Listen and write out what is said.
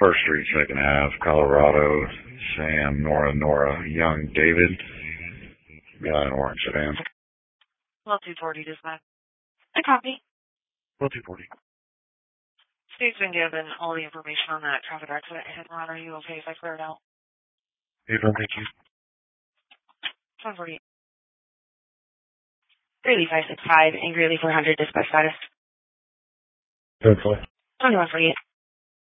First Street, Second Ave, Colorado. Sam, Nora, Young, David. Guy in orange sedan. Well, 240 dispatch. I copy. Well, 240. Steve's been given all the information on that traffic accident. Ron, are you okay if I clear it out? April, thank you. 148. Greeley 565, and Greeley 400 dispatch status. 10-4. 2148.